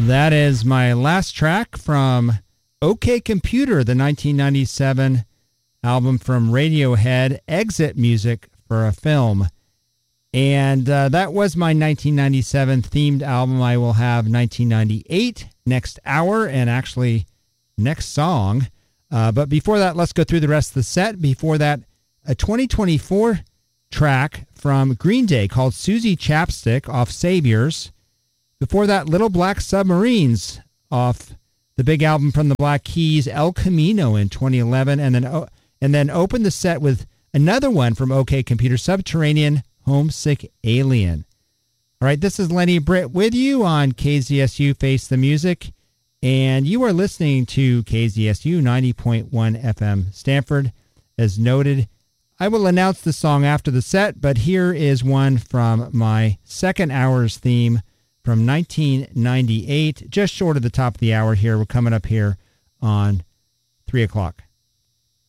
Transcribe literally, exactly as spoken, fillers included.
That is my last track from OK Computer, the nineteen ninety-seven album from Radiohead, Exit Music for a Film. And uh, that was my nineteen ninety-seven themed album. I will have nineteen ninety-eight next hour and actually next song. Uh, but before that, let's go through the rest of the set. Before that, a twenty twenty-four track from Green Day called Susie Chapstick off Saviors. Before that, Little Black Submarines off the big album from the Black Keys, El Camino in twenty eleven. And then, oh, and then opened the set with another one from OK Computer, Subterranean, Homesick Alien. All right, this is Lenny Britt with you on K Z S U Face the Music, and you are listening to K Z S U ninety point one F M Stanford. As noted, I will announce the song after the set, but here is one from my second hour's theme from nineteen ninety-eight, just short of the top of the hour here. We're coming up here on three o'clock.